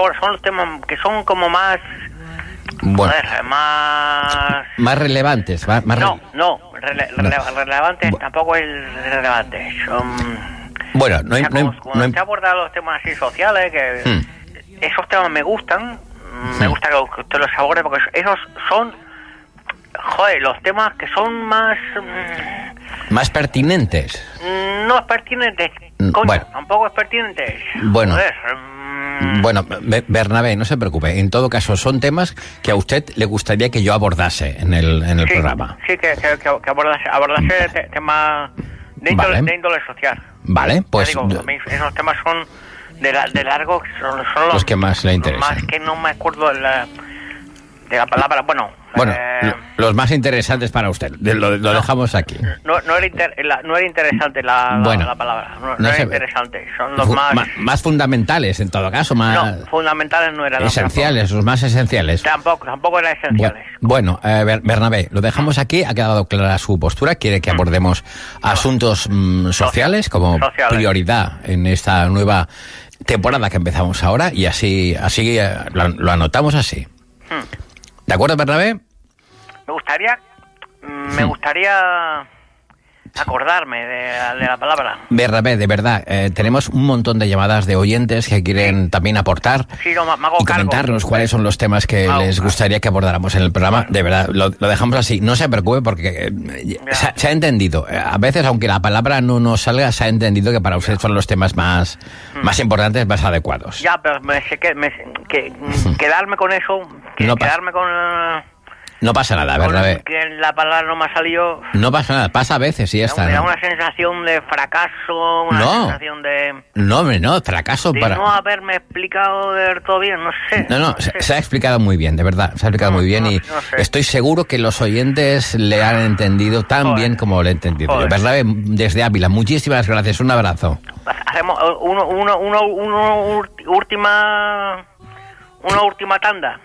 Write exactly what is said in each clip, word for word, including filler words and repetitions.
ahora son los temas que son como más... Bueno, joder, más... más relevantes. Más, más no, re... no, rele, rele, no. relevantes Bu- tampoco es relevante. Son... Bueno, no hay... O sea, no hay- como, como no hay- se abordan los temas así sociales, que Hmm. esos temas me gustan, me Hmm. gusta que usted los aborde, porque esos son, joder, los temas que son más, mm, más pertinentes. no es pertinentes, Mm, coño, bueno. tampoco es pertinentes. Bueno. Joder, mm, Bueno, Be- Bernabé, no se preocupe. En todo caso, son temas que a usted le gustaría que yo abordase en el, en el sí, programa. Sí, que, que, que, que abordase, abordase te- temas de índole, Vale. de índole social. Vale, pues... Ya digo, a mí esos temas son de, la, de largo, son, son Los que más le los interesan. más que no me acuerdo de la, de la palabra, bueno... Bueno, eh, lo- los más interesantes para usted. De- Lo, lo dejamos aquí. no, no, era inter- la- no era interesante la, la, Bueno, la palabra, no, no no era sé. interesante, son los Fu- más... ma- más fundamentales, en todo caso, más no, fundamentales no eran. esenciales, los más esenciales. Tampoco, tampoco eran Bu- esenciales. Bueno, eh, Ber- Bernabé, lo dejamos aquí. Ha quedado clara su postura. Quiere que abordemos asuntos mm, sociales como Sociales. prioridad en esta nueva temporada que empezamos ahora. Y así, así eh, lo, lo anotamos así. Hmm. ¿De acuerdo, Bernabé? Me gustaría, mm, me gustaría acordarme de, de la palabra. Bernabé, de verdad, eh, tenemos un montón de llamadas de oyentes que quieren también aportar Sí, no, me, me hago y cargo. comentarnos cuáles son los temas que Me hago les cargo. gustaría que abordáramos en el programa. De verdad, lo, lo dejamos así. No se preocupe porque eh, se, ha- se ha entendido. Eh, A veces, aunque la palabra no nos salga, se ha entendido que para usted son los temas más, más importantes, más adecuados. Ya, pero me, sé que, me, que quedarme con eso, que No pasa. quedarme con, eh, No pasa nada, con Bernabé. que la palabra no me ha salido. No pasa nada. Pasa a veces y ya está. Me da ¿no? una sensación de fracaso, una No. sensación de, No, hombre, no. Fracaso de para... no haberme explicado del todo bien, no sé. No, no, se, sé. se ha explicado muy bien, de verdad, se ha explicado No, muy bien no, y no sé. estoy seguro que los oyentes le han entendido tan Joder. bien como lo he entendido yo. Joder. Bernabé, desde Ávila, muchísimas gracias, un abrazo. Hacemos eh, uno, uno, uno, uno, ur- última, una última tanda.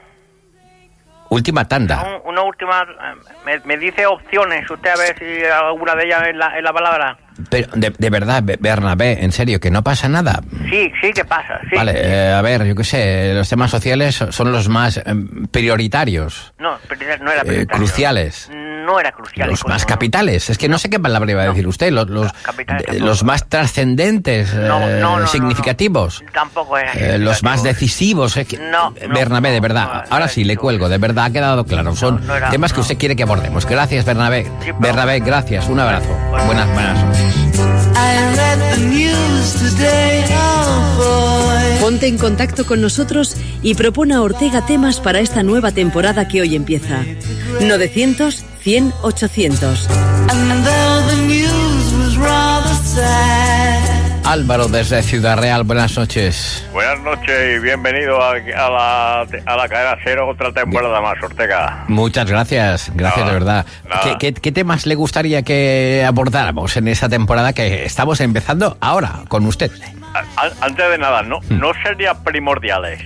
Última tanda. Un- una última, eh, me, me dice opciones, usted a ver si alguna de ellas es la, es la palabra. Pero de, de verdad, Be- Bernabé, en serio, que no pasa nada. Sí, sí, ¿qué pasa? Sí. Vale, eh, a ver, yo qué sé, los temas sociales son- son los más eh, prioritarios, No, pero no era eh, prioritario. cruciales. No era crucial. Los coño, más no. capitales, es que no sé qué palabra iba a No. decir usted, los, los, Capitales eh, tampoco. los más trascendentes, No, no, eh, no, no, significativos. no. Tampoco era. Eh, los más significativo. decisivos. Es que, No, eh, no, Bernabé, no, de verdad. no, no Ahora era sí, le decisivo. cuelgo. De verdad, ha quedado claro. Son No, no era- temas que no. usted quiere que abordemos. Gracias, Bernabé. Sí, pero- Bernabé, gracias. Un abrazo. Bueno. Buenas, buenas noches. I read the news today, oh boy. Ponte en contacto con nosotros y propone a Ortega temas para esta nueva temporada que hoy empieza. novecientos, cien, ochocientos. And though the news was rather sad, Álvaro, desde Ciudad Real. Buenas noches. Buenas noches y bienvenido a, a la a la cadena cero, otra temporada más, Ortega. Muchas gracias. Gracias, Nada, de verdad. nada. ¿Qué, qué, qué temas le gustaría que abordáramos en esa temporada que estamos empezando ahora con usted? A- a- antes de nada, no Hmm. no sería primordiales.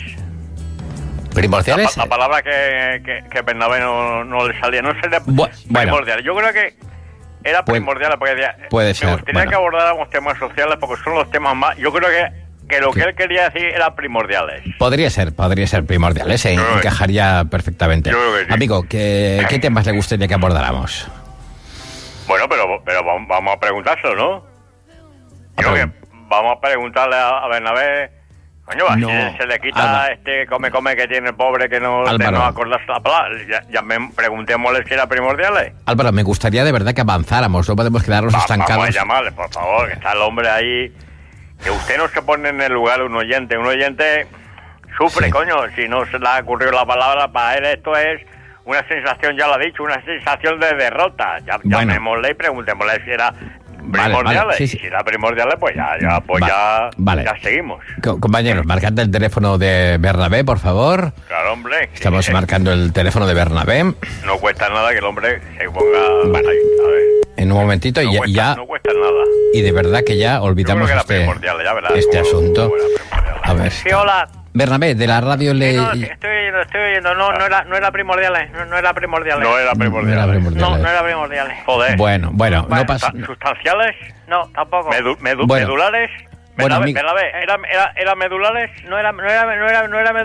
La, ¿Primordiales? pa- la palabra que, que, que Bernabé no, no le salía, no sería Bu- bueno. primordial. Yo creo que era Puede- primordial porque decía, puede me ser, gustaría bueno. que abordáramos temas sociales porque son los temas más... Yo creo que, que lo que él quería decir era primordiales. Podría ser, podría ser primordial. Se Yo creo que- encajaría perfectamente. Yo creo que sí. Amigo, ¿qué, ¿qué temas le gustaría que abordáramos? Bueno, pero, pero vamos- vamos a preguntárselo, ¿no? A Yo creo pregun- que vamos a preguntarle a, a Bernabé, coño, así No, se le quita Alba- este come come que tiene el pobre que no, de Álvaro. no acordarse la palabra. Ya, ya me preguntémosle si era primordiales. Álvaro, me gustaría de verdad que avanzáramos. No podemos quedarnos Va- estancados. Vamos a llamarle, por favor, que está el hombre ahí. Que usted no se pone en el lugar de un oyente. Un oyente sufre, Sí. coño, si no se le ha ocurrido la palabra. Para él esto es una sensación, ya lo ha dicho, una sensación de derrota. Ya, Bueno. Llamémosle y preguntémosle si era Vale, primordiales. vale, sí, sí. Y si era primordiales, pues ya, ya, pues Va- ya, vale. ya seguimos. Co- compañeros, marcad el teléfono de Bernabé, por favor. Claro, hombre. Estamos sí, marcando el teléfono de Bernabé. No cuesta nada que el hombre se ponga... Vale. ahí, a ver. En un momentito No y ya, cuesta, ya- no cuesta nada. y de verdad que ya Yo olvidamos creo que era este, primordial, ya verás. este cómo- asunto. cómo era primordial. A ver. Sí, hola. Bernabé, de la radio le... Sí, no, sí, estoy oyendo, estoy oyendo. No, no era, no era primordiales. No, no era primordiales. No era primordial. No era primordial. No, no era primordiales. Joder. Bueno, bueno, no Bueno, pasa... Susta- ¿Sustanciales? No, tampoco. Medu- medu- Bueno. ¿Medulares? Bueno, Bernabé, amigo. Bernabé, ¿era, era, ¿era medulares? No era, no era, no era, no era